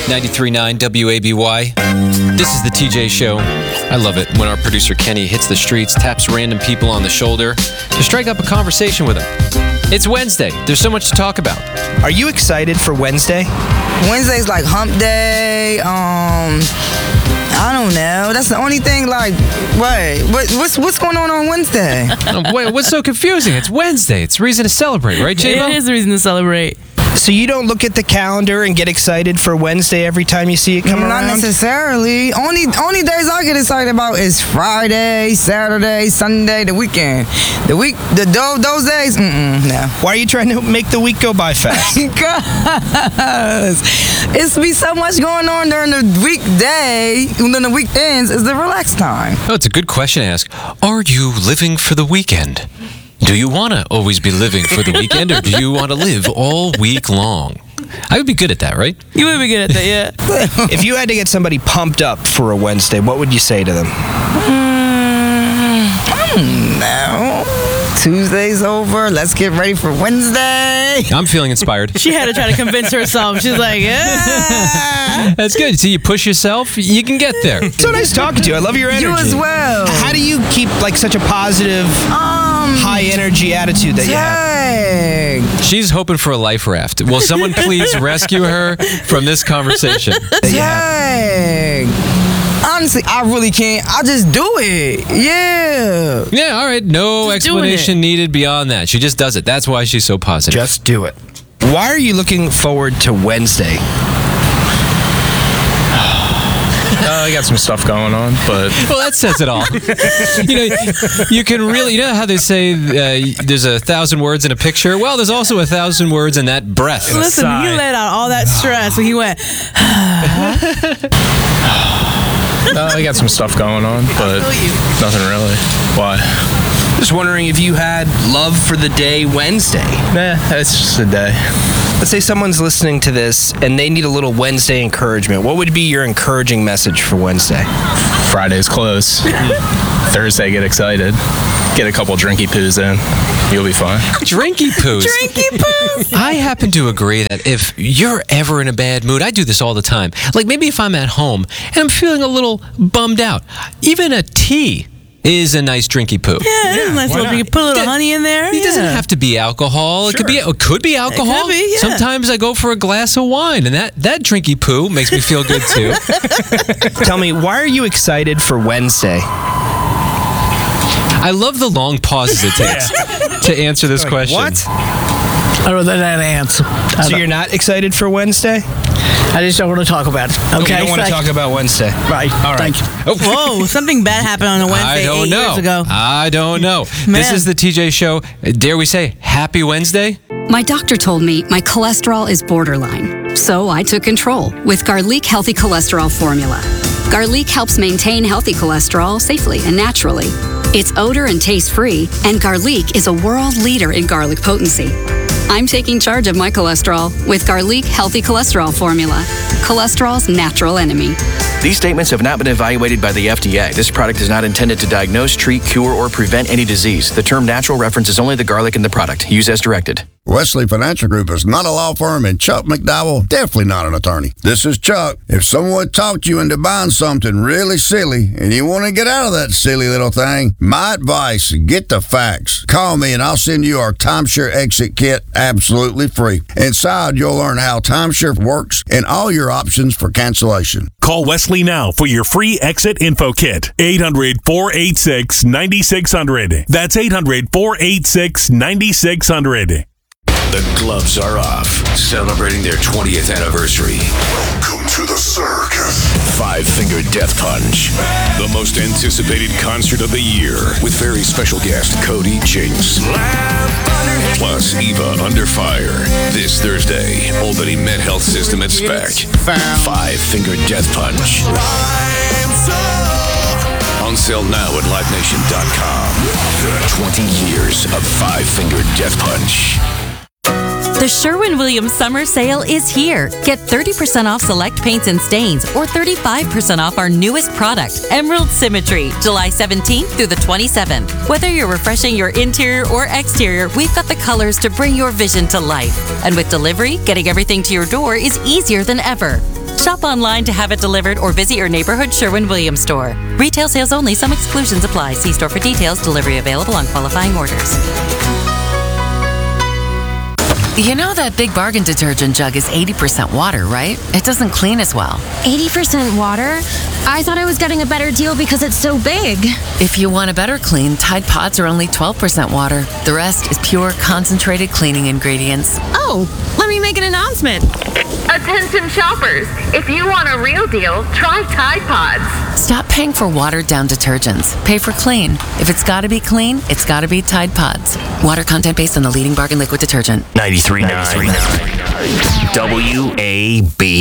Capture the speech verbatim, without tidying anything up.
ninety-three point nine W A B Y. This is the T J Show. I love it when our producer Kenny hits the streets, taps random people on the shoulder to strike up a conversation with them. It's Wednesday. There's so much to talk about. Are you excited for Wednesday? Wednesday's like hump day. Um, I don't know. That's the only thing. Like, wait, what, what's what's going on on Wednesday? Oh, wait, what's so confusing? It's Wednesday. It's reason to celebrate, right, J-Bo? It is a reason to celebrate. So you don't look at the calendar and get excited for Wednesday every time you see it come Not around? necessarily. Only only days I get excited about is Friday, Saturday, Sunday, the weekend. The week, the those, those days, mm-mm, no. Why are you trying to make the week go by fast? Because it's be so much going on during the weekday, and then the weekends is the relax time. Oh, it's a good question to ask. Are you living for the weekend? Do you want to always be living for the weekend, or do you want to live all week long? I would be good at that, right? You would be good at that, yeah. If you had to get somebody pumped up for a Wednesday, what would you say to them? Mm, I don't know. Tuesday's over. Let's get ready for Wednesday. I'm feeling inspired. She had to try to convince herself. She's like, yeah. That's good. See, you push yourself, you can get there. It's so nice talking to you. I love your energy. You as well. How do you keep like such a positive, Um, high energy attitude that you have? Dang. She's hoping for a life raft. Will someone please rescue her from this conversation? Dang. Honestly, I really can't. I just do it. Yeah. Yeah, all right. No Just doing explanation needed beyond that. She just does it. That's why she's so positive. Just do it. Why are you looking forward to Wednesday? Uh, I got some stuff going on, but Well, that says it all. You know, you can really, you know how they say uh, there's a thousand words in a picture? Well, there's also a thousand words in that breath. Listen, he sigh. let out all that stress when he went, uh, I got some stuff going on, but nothing really. Why? Just wondering if you had love for the day Wednesday. Nah, it's just a day. Let's say someone's listening to this and they need a little Wednesday encouragement. What would be your encouraging message for Wednesday? Friday's close. Thursday, get excited. Get a couple drinky poos in. You'll be fine. Drinky poos. Drinky poos. I happen to agree that if you're ever in a bad mood, I do this all the time. Like maybe if I'm at home and I'm feeling a little bummed out, even a tea is a nice drinky poo. yeah, it is a nice little drink. You put a little That- honey in there. It doesn't yeah. have to be alcohol. It could be it could be alcohol. could be, yeah. Sometimes I go for a glass of wine, and that, that drinky poo makes me feel good too. Tell me, why are you excited for Wednesday? I love the long pauses it takes to answer this question. What? I don't know that answer. I, So don't- you're not excited for Wednesday? I just don't want to talk about it. Okay. You don't want to thank- talk about Wednesday. Right. All right. Thank you. Oh. Whoa, something bad happened on a Wednesday I don't eight know. years ago. I don't know. This Man. is the T J Show. Dare we say Happy Wednesday? My doctor told me my cholesterol is borderline, so I took control with Garlic Healthy Cholesterol Formula. Garlic helps maintain healthy cholesterol safely and naturally. It's odor and taste free, and Garlic is a world leader in garlic potency. I'm taking charge of my cholesterol with Garlic Healthy Cholesterol Formula, cholesterol's natural enemy. These statements have not been evaluated by the F D A. This product is not intended to diagnose, treat, cure, or prevent any disease. The term natural references only the garlic in the product. Use as directed. Wesley Financial Group is not a law firm, and Chuck McDowell definitely not an attorney. This is Chuck. If someone talked you into buying something really silly and you want to get out of that silly little thing, my advice, get the facts. Call me and I'll send you our timeshare exit kit absolutely free. Inside, you'll learn how timeshare works and all your options for cancellation. Call Wesley now for your free exit info kit. eight hundred, four eight six, nine six zero zero. That's eight hundred, four eight six, nine six zero zero. The gloves are off, celebrating their twentieth anniversary. Welcome to the circus. Five Finger Death Punch, the most anticipated concert of the year, with very special guest Cody Jinks. Plus Eva Under Fire. This Thursday, Albany Med Health System at Spec. Five Finger Death Punch. On sale now at live nation dot com. twenty years of Five Finger Death Punch. The Sherwin-Williams Summer Sale is here. Get thirty percent off select paints and stains or thirty-five percent off our newest product, Emerald Symmetry, July seventeenth through the twenty-seventh. Whether you're refreshing your interior or exterior, we've got the colors to bring your vision to life. And with delivery, getting everything to your door is easier than ever. Shop online to have it delivered or visit your neighborhood Sherwin-Williams store. Retail sales only. Some exclusions apply. See store for details. Delivery available on qualifying orders. You know that Big Bargain detergent jug is eighty percent water, right? It doesn't clean as well. eighty percent water? I thought I was getting a better deal because it's so big. If you want a better clean, Tide Pods are only twelve percent water. The rest is pure, concentrated cleaning ingredients. Oh, let me make an announcement. Attention shoppers, if you want a real deal, try Tide Pods. Stop paying for watered-down detergents. Pay for clean. If it's gotta be clean, it's gotta be Tide Pods. Water content based on the leading bargain liquid detergent. ninety-three point nine W A B